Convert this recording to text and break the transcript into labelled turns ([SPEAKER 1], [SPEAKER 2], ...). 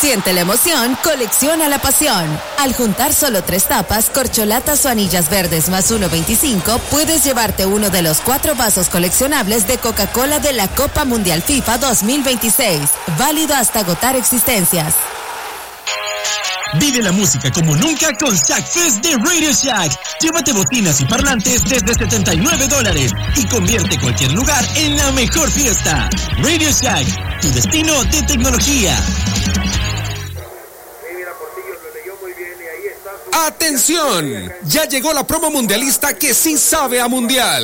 [SPEAKER 1] Siente la emoción, colecciona la pasión. Al juntar solo 3 tapas, corcholatas o anillas verdes más 1.25, puedes llevarte uno de los 4 vasos coleccionables de Coca-Cola de la Copa Mundial FIFA 2026. Válido hasta agotar existencias.
[SPEAKER 2] Vive la música como nunca con Shack Fest de Radio Shack. Llévate bocinas y parlantes desde $79 y convierte cualquier lugar en la mejor fiesta. Radio Shack, tu destino de tecnología.
[SPEAKER 3] ¡Atención! Ya llegó la promo mundialista que sí sabe a mundial.